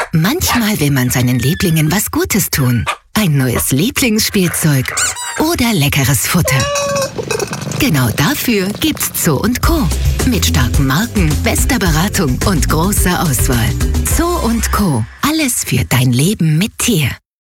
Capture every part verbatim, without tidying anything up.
Manchmal will man seinen Lieblingen was Gutes tun. Ein neues Lieblingsspielzeug oder leckeres Futter. Genau dafür gibt's Zoo und Co. Mit starken Marken, bester Beratung und großer Auswahl. Zoo und Co. Alles für dein Leben mit Tier.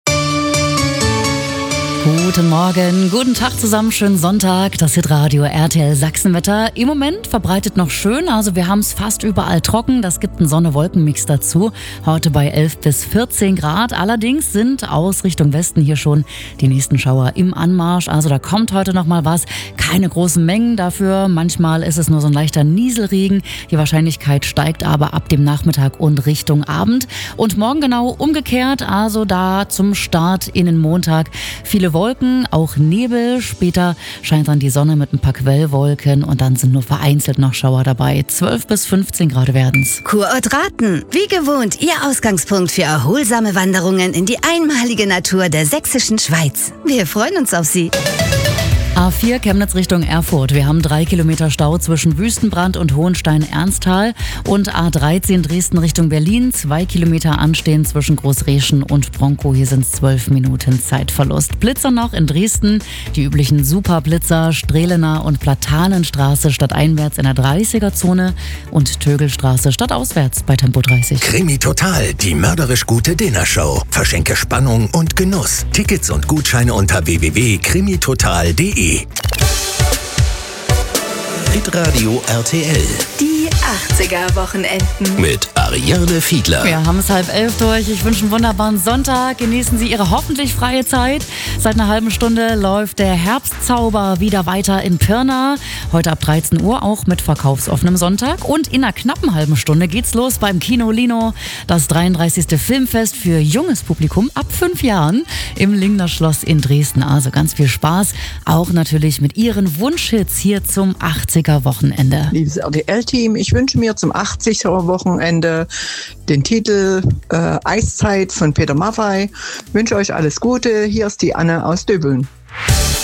Guten Morgen, guten Tag zusammen, schönen Sonntag, das Hitradio R T L Sachsenwetter. Im Moment verbreitet noch schön, also wir haben es fast überall trocken, das gibt einen Sonne-Wolken-Mix dazu. Heute bei elf bis vierzehn Grad, allerdings sind aus Richtung Westen hier schon die nächsten Schauer im Anmarsch, also da kommt heute noch mal was. Keine großen Mengen dafür, manchmal ist es nur so ein leichter Nieselregen, die Wahrscheinlichkeit steigt aber ab dem Nachmittag und Richtung Abend. Und morgen genau umgekehrt, also da zum Start in den Montag viele Wolken, auch Nebel. Später scheint dann die Sonne mit ein paar Quellwolken und dann sind nur vereinzelt noch Schauer dabei. zwölf bis fünfzehn Grad werden's. Kurort Raten. Wie gewohnt, Ihr Ausgangspunkt für erholsame Wanderungen in die einmalige Natur der sächsischen Schweiz. Wir freuen uns auf Sie. A vier Chemnitz Richtung Erfurt. Wir haben drei Kilometer Stau zwischen Wüstenbrand und Hohenstein-Ernsthal. Und A dreizehn Dresden Richtung Berlin. Zwei Kilometer anstehen zwischen Großreschen und Bronkow. Hier sind es zwölf Minuten Zeitverlust. Blitzer noch in Dresden. Die üblichen Superblitzer Strehlener und Platanenstraße stadteinwärts in der dreißiger-Zone. Und Tögelstraße stadtauswärts bei Tempo dreißig. Krimi Total, die mörderisch gute Dinnershow. Verschenke Spannung und Genuss. Tickets und Gutscheine unter w w w punkt krimi total punkt de. Hitradio R T L. Die achtziger-Wochenenden. Mit Ariane Fiedler. Wir haben es halb elf durch. Ich wünsche einen wunderbaren Sonntag. Genießen Sie Ihre hoffentlich freie Zeit. Seit einer halben Stunde läuft der Herbstzauber wieder weiter in Pirna. Heute ab dreizehn Uhr auch mit verkaufsoffenem Sonntag. Und in einer knappen halben Stunde geht's los beim Kino Lino. Das dreiunddreißigste Filmfest für junges Publikum ab fünf Jahren im Lingner Schloss in Dresden. Also ganz viel Spaß. Auch natürlich mit Ihren Wunschhits hier zum achtziger-Wochenende. Liebes R T L-Team, ich wünsche mir zum achtziger-Wochenende den Titel äh, Eiszeit von Peter Maffay. Ich wünsche euch alles Gute. Hier ist die Anne aus Döbeln.